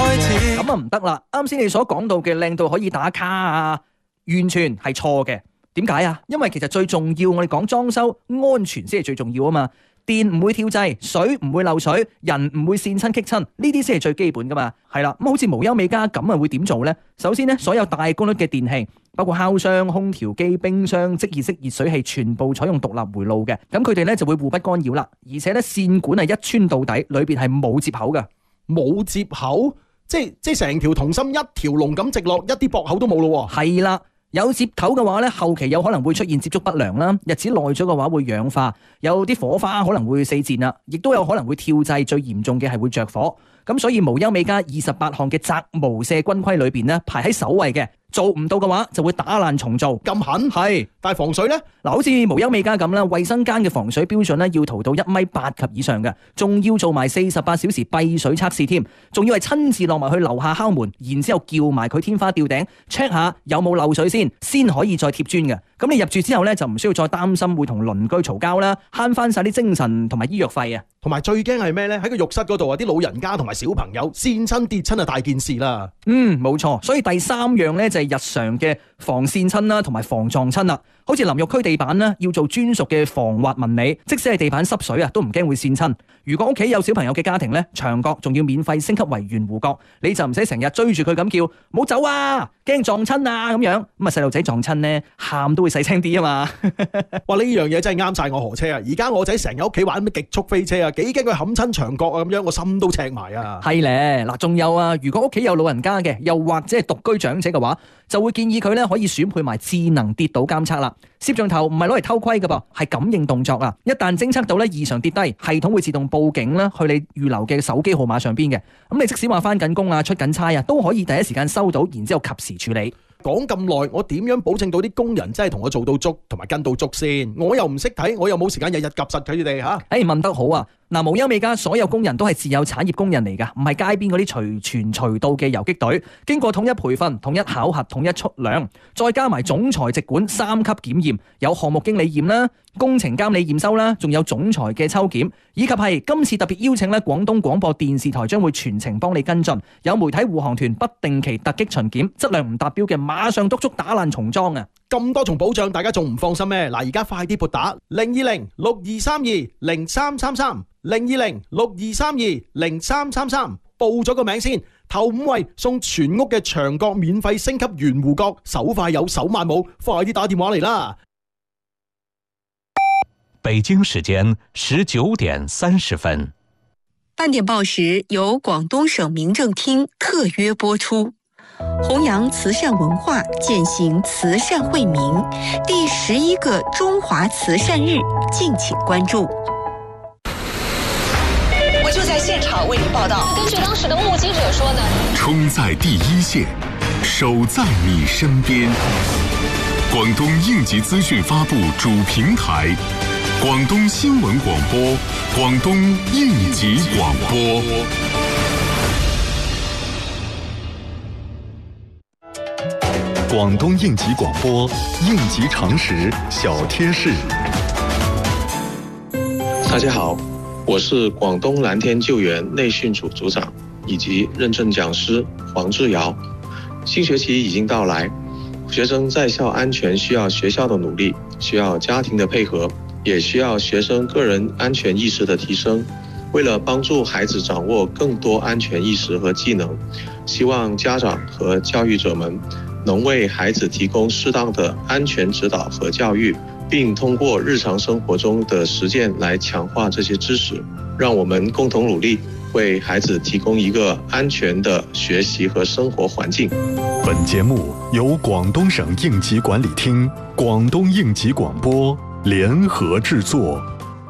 開始。 咁啊唔得啦！啱先你所講到嘅靚到可以打卡啊，完全係錯嘅。點解啊？因為其實最重要，我哋講裝修安全先係最重要啊嘛。電唔會跳掣，水唔會漏水，人唔會跣親棘親，呢啲先係最基本噶嘛。係啦，咁好似無憂美家咁啊，會點做呢？首先呢，所有大功率嘅電器，包括烤箱、空調機、冰箱、即熱式熱水器，全部採用獨立回路嘅。咁佢哋咧就會互不干擾啦。而且咧線管係一穿到底，裏邊係冇接口嘅。 冇接口，即係成條銅芯一條龍咁直落，一啲駁口都冇咯。 係啦。有接口嘅話咧，後期有可能會出現接觸不良啦，日子耐咗嘅話會氧化，有啲火花可能會四濺啦，亦都有可能會跳掣，最嚴重嘅係會着火。咁所以無憂美家28項嘅責無赦軍規裏邊咧，排喺首位嘅。做唔到嘅話，就會打爛重做。 咁狠係，但係防水呢？ 嗱，好似無憂美家咁啦，衛生間嘅防水標準咧要塗到1.8米及以上嘅，仲要做埋48小時閉水測試添，仲要係親自落埋去樓下敲門，然之後叫埋佢天花吊頂 check 下有冇漏水先可以再貼磚嘅。咁你入住之後咧，就唔需要再擔心會同鄰居嘈交啦，慳翻晒啲精神同埋醫藥費啊！ 同埋最驚係咩呢？喺個浴室嗰度啊，啲老人家同埋小朋友跣親跌親啊，大件事啦。 冇錯，所以第3樣咧就係日常嘅防跣親啦，同埋防撞親啦。好似淋浴區地板啦，要做專屬嘅防滑紋理，即使係地板濕水啊，都唔驚會跣親。如果屋企有小朋友嘅家庭咧，牆角仲要免費升級為圓弧角，你就唔使成日追住佢咁叫，唔好走啊，驚撞親啊咁樣。咁啊細路仔撞親咧，喊都會細聲啲啊嘛。 哇！呢樣嘢真係啱晒我何車啊！而家我仔成日屋企玩咩極速飛車啊，幾驚佢冚親牆角啊咁樣，我心都赤埋啊。 係咧，嗱，仲有啊，如果屋企有老人家嘅，又或者係獨居長者嘅話，就會建議佢咧可以選配埋智能跌倒監測啦。攝像頭唔係攞嚟偷窺㗎噃，係感應動作啊！一旦偵測到咧異常跌低，系統會自動報警啦，去你預留嘅手機號碼上邊嘅。咁你即使話返緊工啊、出緊差啊，都可以第一時間收到，然之後及時處理。 講咁耐，我點樣保證到啲工人真係同我做到足，同埋跟到足先？我又唔識睇，我又冇時間日日夾實佢哋吓。 問得好啊！嗱，無憂美家所有工人都係自有產業工人嚟㗎，唔係街邊嗰啲隨傳隨到嘅游擊隊，經過統一培訓、統一考核、統一出糧，再加埋總裁直管3級檢驗，有項目經理驗啦、工程監理驗收啦，仲有總裁嘅抽檢，以及係今次特別邀請咧廣東廣播電視台將會全程幫你跟進，有媒體護航團不定期突擊巡檢，質量唔達標嘅馬上督促打爛重裝啊！ 咁多重保障，大家仲唔放心咩？嗱，而家快啲撥打02062320333 02062320333，報咗個名先，頭5位送全屋嘅牆角免費升級圓弧角，手快有手慢冇，快啲打電話嚟啦！ 北京時間19點30分。 半點報時由廣東省民政廳特約播出。弘揚慈善文化，踐行慈善惠民，第11個中華慈善日，敬請關注。 我就在現場為你報道。根據當時的目擊者說呢， 衝在第一線，守在你身邊。廣東應急資訊發布主平台，廣東新聞廣播，廣東應急廣播。廣東應急廣播，應急常識小貼士。 大家好，我是廣東藍天救援內訓組組長以及認證講師黃志堯。新學期已經到來，學生在校安全需要學校的努力，需要家庭的配合，也需要學生個人安全意識的提升。為了幫助孩子掌握更多安全意識和技能，希望家長和教育者們能為孩子提供適當的安全指導和教育，並通過日常生活中的實踐來強化這些知識。讓我們共同努力，為孩子提供一個安全的學習和生活環境。 本節目由廣東省應急管理廳、廣東應急廣播聯合製作。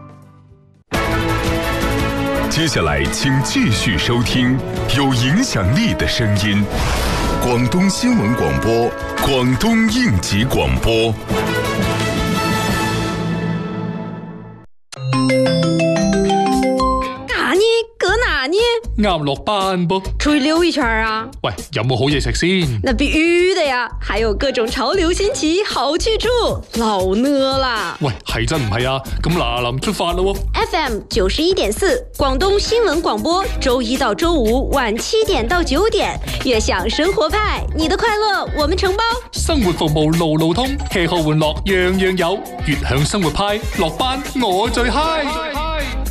接下來請繼續收聽有影響力的聲音。廣東新聞廣播，廣東應急廣播。 嘎呢？搁哪呢？ 啱落班啵。 出去溜一圈啊？ 喂，有冇好嘢食先？ 那必须的呀，还有各种潮流新奇好去处，老呢啦。 喂，係真唔係啊？咁嗱臨出發咯 ！FM 91.4，廣東新聞廣播，周一到周五晚7點到9點，悅享生活派，你的快樂我們承包。 生活服務路路通，吃喝玩樂樣樣有，悅享生活派，落班我最嗨。